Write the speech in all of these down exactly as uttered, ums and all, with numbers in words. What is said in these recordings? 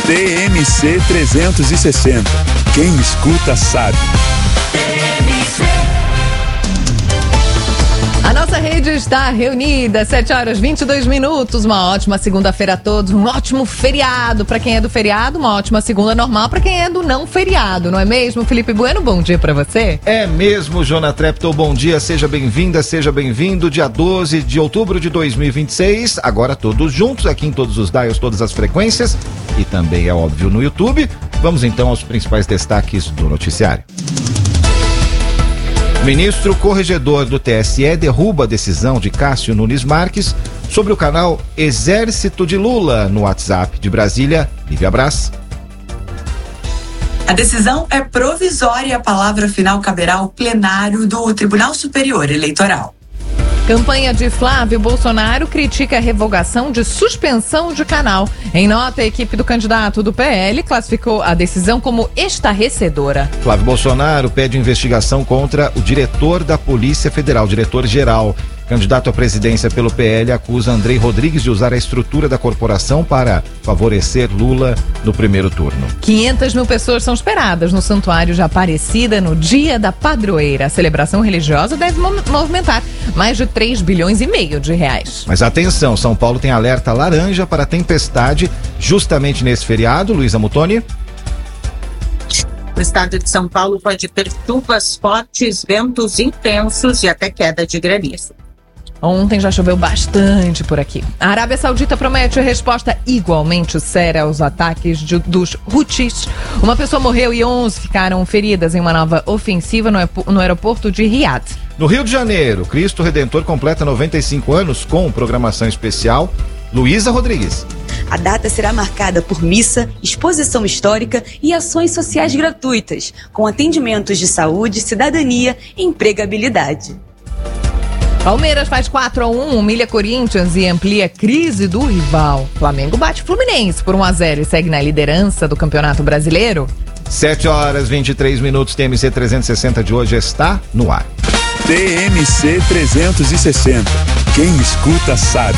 T M C trezentos e sessenta. Quem escuta sabe. A nossa rede está reunida, sete horas e vinte e dois minutos. Uma ótima segunda-feira a todos, um ótimo feriado para quem é do feriado, uma ótima segunda normal para quem é do não feriado, não é mesmo? Felipe Bueno, bom dia para você. É mesmo, Jona Treptow, bom dia, seja bem-vinda, seja bem-vindo. Dia doze de outubro de dois mil e vinte e seis, agora todos juntos aqui em todos os dials, todas as frequências e também, é óbvio, no YouTube. Vamos então aos principais destaques do noticiário. Ministro corregedor do T S E derruba a decisão de Cássio Nunes Marques sobre o canal Exército de Lula no WhatsApp. De Brasília, Lívia Braz. A decisão é provisória e a palavra final caberá ao plenário do Tribunal Superior Eleitoral. Campanha de Flávio Bolsonaro critica a revogação de suspensão de canal. Em nota, a equipe do candidato do P L classificou a decisão como estarrecedora. Flávio Bolsonaro pede investigação contra o diretor da Polícia Federal, diretor-geral. Candidato à presidência pelo P L acusa Andrei Rodrigues de usar a estrutura da corporação para favorecer Lula no primeiro turno. quinhentas mil pessoas são esperadas no Santuário de Aparecida no dia da padroeira. A celebração religiosa deve movimentar mais de três bilhões e meio de reais. Mas atenção, São Paulo tem alerta laranja para tempestade justamente nesse feriado. Luísa Mutoni. O estado de São Paulo pode ter chuvas fortes, ventos intensos e até queda de granizo. Ontem já choveu bastante por aqui. A Arábia Saudita promete resposta igualmente séria aos ataques de, dos Houthis. Uma pessoa morreu e onze ficaram feridas em uma nova ofensiva no, no aeroporto de Riad. No Rio de Janeiro, Cristo Redentor completa noventa e cinco anos com programação especial. Luísa Rodrigues. A data será marcada por missa, exposição histórica e ações sociais gratuitas, com atendimentos de saúde, cidadania e empregabilidade. Palmeiras faz quatro a um, humilha Corinthians e amplia a crise do rival. Flamengo bate Fluminense por um a zero e segue na liderança do Campeonato Brasileiro. sete horas e vinte e três minutos, T M C trezentos e sessenta de hoje está no ar. T M C trezentos e sessenta. Quem escuta sabe.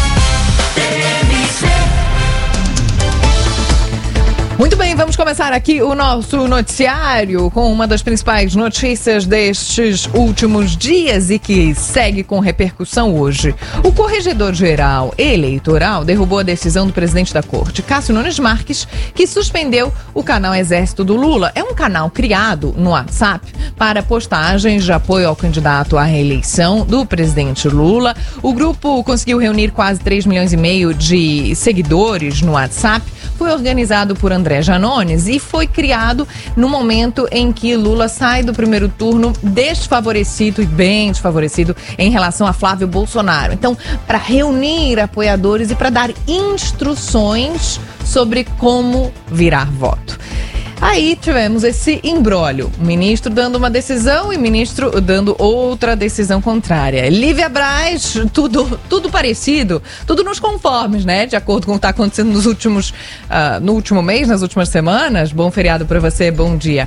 Muito bem, vamos começar aqui o nosso noticiário com uma das principais notícias destes últimos dias e que segue com repercussão hoje. O corregedor-geral eleitoral derrubou a decisão do presidente da corte, Cássio Nunes Marques, que suspendeu o canal Exército do Lula. É um canal criado no WhatsApp para postagens de apoio ao candidato à reeleição do presidente Lula. O grupo conseguiu reunir quase três milhões e meio de seguidores no WhatsApp. Foi organizado por André Janones e foi criado no momento em que Lula sai do primeiro turno desfavorecido e bem desfavorecido em relação a Flávio Bolsonaro. Então, para reunir apoiadores e para dar instruções sobre como virar voto. Aí tivemos esse imbróglio, o ministro dando uma decisão e o ministro dando outra decisão contrária. Lívia Braz, tudo, tudo parecido, tudo nos conformes, né? De acordo com o que está acontecendo nos últimos, uh, no último mês, nas últimas semanas. Bom feriado para você, bom dia.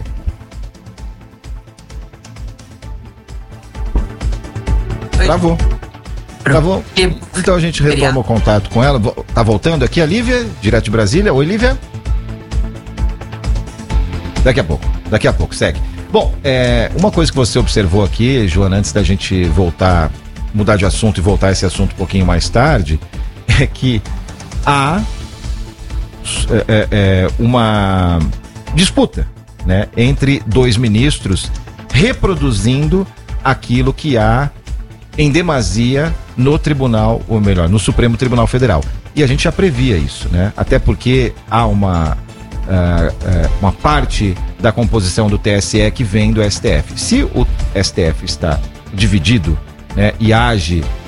Travou. Travou. Então a gente retoma o contato com ela. Tá voltando aqui a Lívia, direto de Brasília. Oi, Lívia. Daqui a pouco, daqui a pouco, segue. Bom, é, uma coisa que você observou aqui, Joana, antes da gente voltar, mudar de assunto e voltar a esse assunto um pouquinho mais tarde, é que há é, é, uma disputa, né, entre dois ministros reproduzindo aquilo que há em demasia no tribunal, ou melhor, no Supremo Tribunal Federal. E a gente já previa isso, né? Até porque há uma... Uh, uh, uma parte da composição do T S E que vem do S T F. Se o S T F está dividido, né, e age